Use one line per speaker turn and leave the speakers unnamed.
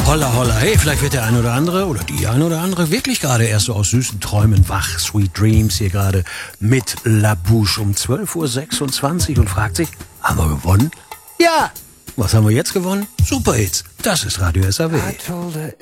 Holla, holla, hey, vielleicht wird der ein oder andere oder die ein oder andere wirklich gerade erst so aus süßen Träumen wach. Sweet Dreams hier gerade mit La Bouche um 12:26 Uhr und fragt sich, haben wir gewonnen? Ja! Was haben wir jetzt gewonnen? Superhits. Das ist Radio SAW.